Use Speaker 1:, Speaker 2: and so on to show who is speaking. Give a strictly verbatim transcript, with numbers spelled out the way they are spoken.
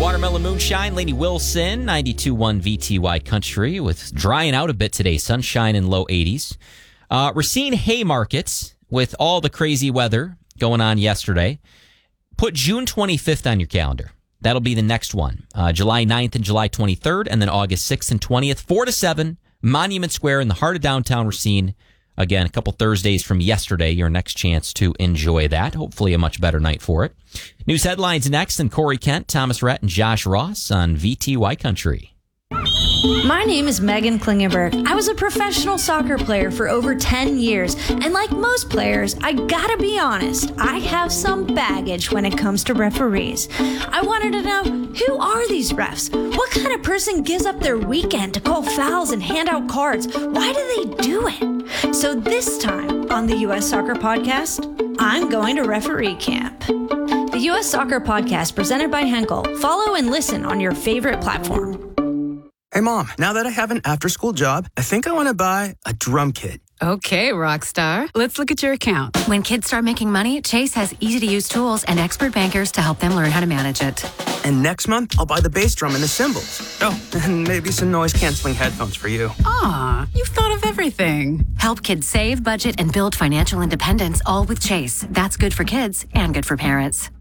Speaker 1: Watermelon Moonshine, Lainey Wilson, ninety-two point one V T Y Country, with drying out a bit today, sunshine in low eighties. Uh, Racine Haymarket, with all the crazy weather going on yesterday, put June twenty-fifth on your calendar. That'll be the next one. Uh, July ninth and July twenty-third, and then August sixth and twentieth, four to seven, Monument Square in the heart of downtown Racine. Again, a couple Thursdays from yesterday, your next chance to enjoy that. Hopefully a much better night for it. News headlines next, and Corey Kent, Thomas Rhett, and Josh Ross on V T Y Country.
Speaker 2: My name is Megan Klingenberg. I was a professional soccer player for over ten years, and like most players, I gotta be honest, I have some baggage when it comes to referees. I wanted to know, who are these refs? What kind of person gives up their weekend to call fouls and hand out cards? Why do they do it? So this time on the U S Soccer Podcast, I'm going to referee camp. The U S Soccer Podcast, presented by Henkel. Follow and listen on your favorite platform.
Speaker 3: Hey, Mom, now that I have an after-school job, I think I want to buy a drum kit.
Speaker 4: Okay, rock star. Let's look at your account.
Speaker 5: When kids start making money, Chase has easy-to-use tools and expert bankers to help them learn how to manage it.
Speaker 3: And next month, I'll buy the bass drum and the cymbals. Oh, and maybe some noise-canceling headphones for you.
Speaker 4: Aw, you've thought of everything.
Speaker 5: Help kids save, budget, and build financial independence, all with Chase. That's good for kids and good for parents.